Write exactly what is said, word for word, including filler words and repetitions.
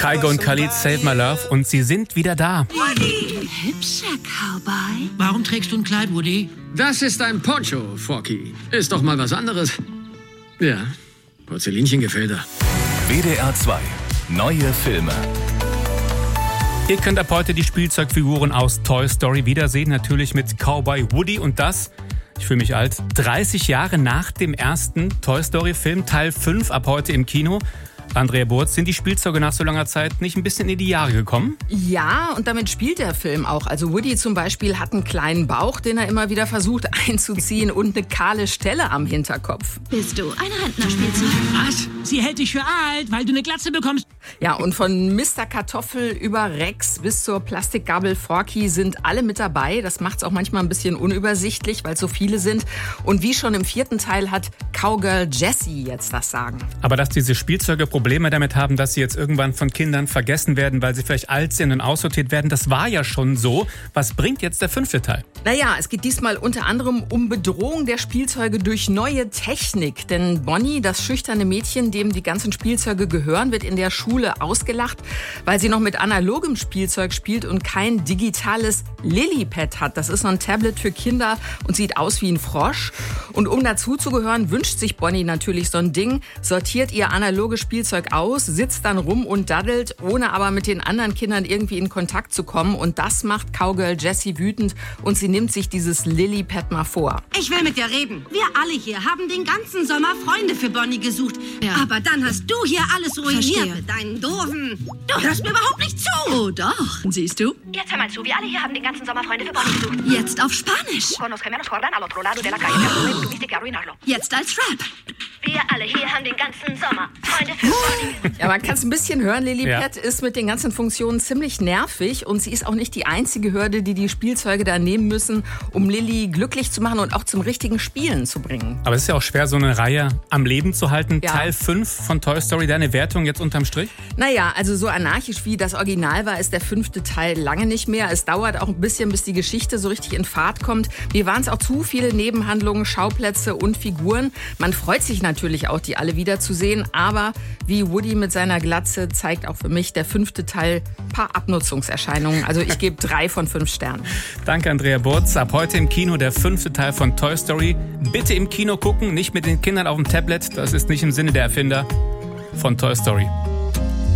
Kygo und Khalid, Save My Love, und sie sind wieder da. Woody! Hübscher Cowboy. Warum trägst du ein Kleid, Woody? Das ist ein Poncho, Forky. Ist doch mal was anderes. Ja, Porzellinchen gefällt er. W D R zwei. Neue Filme. Ihr könnt ab heute die Spielzeugfiguren aus Toy Story wiedersehen, natürlich mit Cowboy Woody, und das, ich fühle mich alt, dreißig Jahre nach dem ersten Toy Story Film, Teil fünf, ab heute im Kino. Andrea Burz, sind die Spielzeuge nach so langer Zeit nicht ein bisschen in die Jahre gekommen? Ja, und damit spielt der Film auch. Also Woody zum Beispiel hat einen kleinen Bauch, den er immer wieder versucht einzuziehen, und eine kahle Stelle am Hinterkopf. Bist du ein Rentnerspielzeug? Was? Sie hält dich für alt, weil du eine Glatze bekommst. Ja, und von Mister Kartoffel über Rex bis zur Plastikgabel Forky sind alle mit dabei. Das macht's auch manchmal ein bisschen unübersichtlich, weil es so viele sind. Und wie schon im vierten Teil hat Cowgirl Jessie jetzt das Sagen. Aber dass diese Spielzeuge Probleme damit haben, dass sie jetzt irgendwann von Kindern vergessen werden, weil sie vielleicht alt sind und aussortiert werden, das war ja schon so. Was bringt jetzt der fünfte Teil? Naja, es geht diesmal unter anderem um Bedrohung der Spielzeuge durch neue Technik. Denn Bonnie, das schüchterne Mädchen, dem die ganzen Spielzeuge gehören, wird in der Schule ausgelacht, weil sie noch mit analogem Spielzeug spielt und kein digitales Lilypad hat. Das ist so ein Tablet für Kinder und sieht aus wie ein Frosch. Und um dazuzugehören, wünscht sich Bonnie natürlich so ein Ding, sortiert ihr analoges Spielzeug aus, sitzt dann rum und daddelt, ohne aber mit den anderen Kindern irgendwie in Kontakt zu kommen. Und das macht Cowgirl Jessie wütend und sie nimmt sich dieses Lilypad mal vor. Ich will mit dir reden. Wir alle hier haben den ganzen Sommer Freunde für Bonnie gesucht. Ja. Aber dann hast du hier alles ruiniert Verstehe. mit deinen Doofen. Du hörst mir überhaupt nicht zu. Oh doch, siehst du? Jetzt hör mal zu, wir alle hier haben den ganzen Sommer Freunde für Bonnie gesucht. Jetzt auf Spanisch. Conozca menos Jordan al otro lado de la calle, pero tú tuviste que arruinarlo. Jetzt als Rap. Wir alle hier haben den ganzen Sommer Freunde für Bonnie. Ja, man kann es ein bisschen hören. Lilypad ja. ist mit den ganzen Funktionen ziemlich nervig und sie ist auch nicht die einzige Hürde, die die Spielzeuge da nehmen müssen, um Lily glücklich zu machen und auch zum richtigen Spielen zu bringen. Aber es ist ja auch schwer, so eine Reihe am Leben zu halten. Ja. Teil fünf von Toy Story, deine Wertung jetzt unterm Strich? Naja, also so anarchisch wie das Original war, ist der fünfte Teil lange nicht mehr. Es dauert auch ein bisschen, bis die Geschichte so richtig in Fahrt kommt. Mir waren es auch zu viele Nebenhandlungen, Schauplätze und Figuren. Man freut sich natürlich auch, die alle wiederzusehen, aber wie Woody mit seiner Glatze zeigt auch für mich der fünfte Teil ein paar Abnutzungserscheinungen. Also ich gebe drei von fünf Sternen. Danke, Andrea Burz. Ab heute im Kino der fünfte Teil von Toy Story. Bitte im Kino gucken, nicht mit den Kindern auf dem Tablet. Das ist nicht im Sinne der Erfinder von Toy Story.